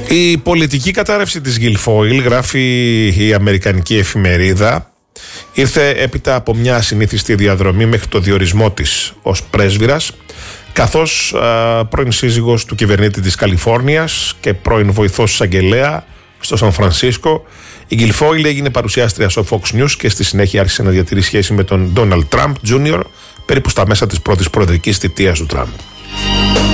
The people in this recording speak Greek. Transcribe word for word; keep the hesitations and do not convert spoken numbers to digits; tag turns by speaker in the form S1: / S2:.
S1: Η πολιτική κατάρρευση της Guilfoyle, γράφει η αμερικανική εφημερίδα, ήρθε έπειτα από μια ασυνήθιστη διαδρομή μέχρι το διορισμό της ως πρέσβυρας, καθώς α, πρώην σύζυγος του κυβερνήτη της Καλιφόρνιας και πρώην βοηθός εισαγγελέα στο Σαν Φρανσίσκο, η Guilfoyle έγινε παρουσιάστρια στο Fox News και στη συνέχεια άρχισε να διατηρεί σχέση με τον Ντόναλντ Τραμπ τζούνιορ περίπου στα μέσα της πρώτης προεδρικής θητείας του Τραμπ.